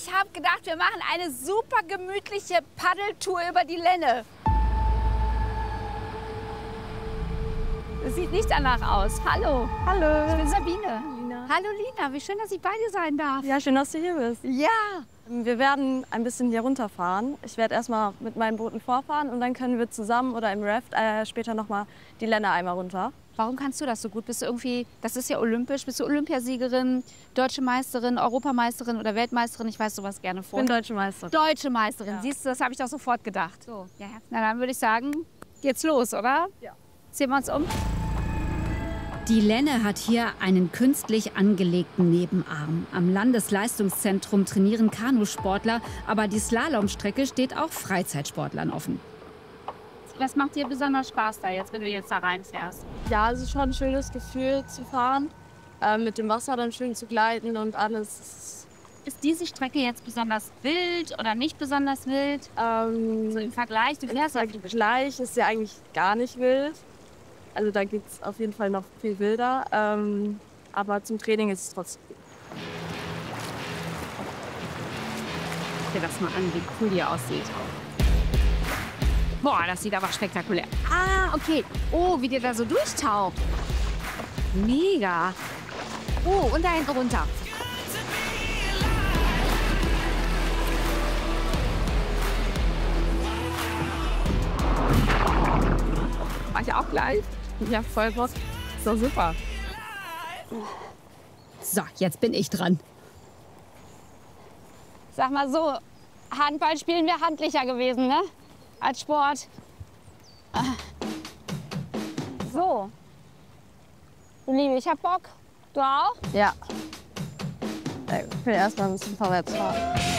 Ich habe gedacht, wir machen eine super gemütliche Paddeltour über die Lenne. Das sieht nicht danach aus. Hallo. Hallo. Ich bin Sabine. Lina. Hallo Lina, wie schön, dass ich bei dir sein darf. Ja, schön, dass du hier bist. Ja. Wir werden ein bisschen hier runterfahren. Ich werde erstmal mit meinen Booten vorfahren und dann können wir zusammen oder im Raft später noch mal die Lenne einmal runter. Warum kannst du das so gut? Bist du irgendwie, das ist ja olympisch, bist du Olympiasiegerin, deutsche Meisterin, Europameisterin oder Weltmeisterin? Ich weiß sowas gerne vor. Ich bin deutsche Meisterin. Deutsche Meisterin, Ja. siehst du, das habe ich doch sofort gedacht. So, ja. Na dann würde ich sagen, geht's los, oder? Ja. Sehen wir uns um. Die Lenne hat hier einen künstlich angelegten Nebenarm. Am Landesleistungszentrum trainieren Kanusportler, aber die Slalomstrecke steht auch Freizeitsportlern offen. Was macht dir besonders Spaß da jetzt, wenn du jetzt da reinfährst? Ja, es ist schon ein schönes Gefühl zu fahren, mit dem Wasser dann schön zu gleiten und alles. Ist diese Strecke jetzt besonders wild oder nicht besonders wild? So im Vergleich, du fährst halt Gleich ist ja eigentlich gar nicht wild. Also da gibt es auf jeden Fall noch viel wilder, aber zum Training ist es trotzdem gut. Guck dir das mal an, wie cool die aussieht. Boah, das sieht aber spektakulär. Ah, okay. Oh, wie der da so durchtaucht. Mega. Oh, und da hinten runter. Mach ich auch gleich. Ja, voll Bock. Ist doch super. So, jetzt bin ich dran. Sag mal so, Handball spielen wäre handlicher gewesen, ne? Als Sport. So. Du Liebe, ich hab Bock. Du auch? Ja. Ich will erstmal ein bisschen vorwärts fahren.